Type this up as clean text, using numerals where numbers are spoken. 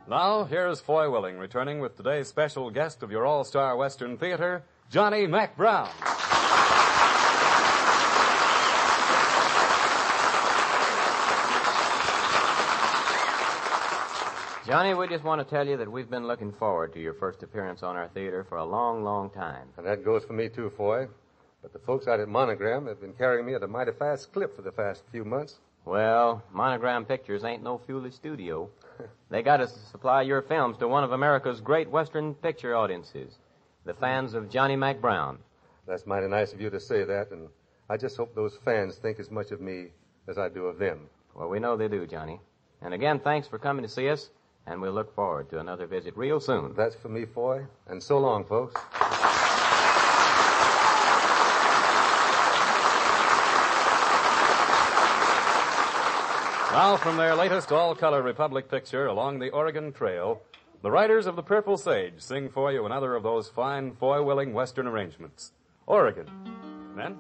Now, here's Foy Willing returning with today's special guest of your all-star Western theater, Johnny Mac Brown. Johnny, we just want to tell you that we've been looking forward to your first appearance on our theater for a long, long time. And that goes for me, too, Foy. But the folks out at Monogram have been carrying me at a mighty fast clip for the past few months. Well, Monogram Pictures ain't no foolish studio. They got to supply your films to one of America's great Western picture audiences, the fans of Johnny Mac Brown. That's mighty nice of you to say that, and I just hope those fans think as much of me as I do of them. Well, we know they do, Johnny. And again, thanks for coming to see us, and we'll look forward to another visit real soon. That's for me, Foy, and so long, folks. Now, from their latest all-color Republic picture, Along the Oregon Trail, the writers of The Purple Sage sing for you another of those fine Foy Willing Western arrangements, Oregon.